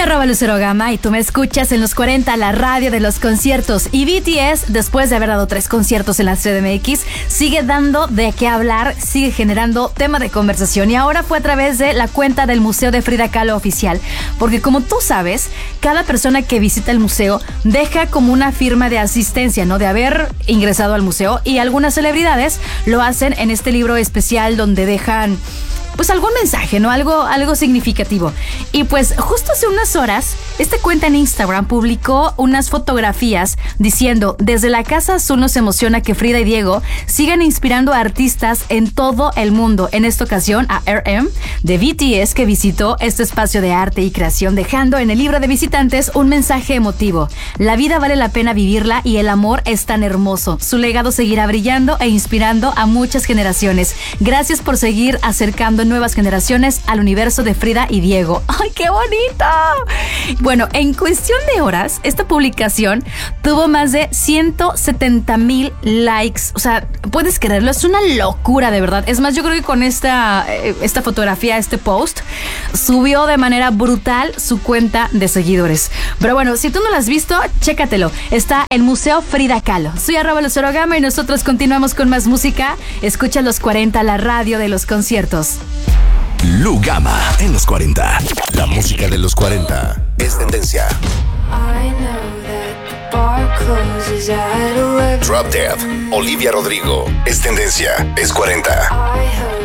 Lucero Gama y tú me escuchas en los 40, la radio de los conciertos. Y BTS, después de haber dado 3 conciertos en la CDMX, sigue dando de qué hablar, sigue generando tema de conversación. Y ahora fue a través de la cuenta del Museo de Frida Kahlo oficial. Porque como tú sabes, cada persona que visita el museo deja como una firma de asistencia, ¿no? De haber ingresado al museo. Y algunas celebridades lo hacen en este libro especial donde dejan pues algún mensaje, ¿no? Algo significativo. Y pues justo hace unas horas, esta cuenta en Instagram publicó unas fotografías diciendo: desde la Casa Azul nos emociona que Frida y Diego sigan inspirando a artistas en todo el mundo. En esta ocasión a RM de BTS, que visitó este espacio de arte y creación, dejando en el libro de visitantes un mensaje emotivo. La vida vale la pena vivirla y el amor es tan hermoso. Su legado seguirá brillando e inspirando a muchas generaciones. Gracias por seguir acercando nuevas generaciones al universo de Frida y Diego. ¡Ay, qué bonito! Bueno, en cuestión de horas, esta publicación tuvo más de 170,000 likes. O sea, puedes creerlo, es una locura, de verdad. Es más, yo creo que con esta fotografía, este post, subió de manera brutal su cuenta de seguidores. Pero bueno, si tú no lo has visto, chécatelo. Está en Museo Frida Kahlo. Soy @Lucero Gama y nosotros continuamos con más música. Escucha los 40, la radio de los conciertos. Lu Gama en los 40. La música de los 40 es tendencia. Drop Dead, Olivia Rodrigo, es tendencia, es 40.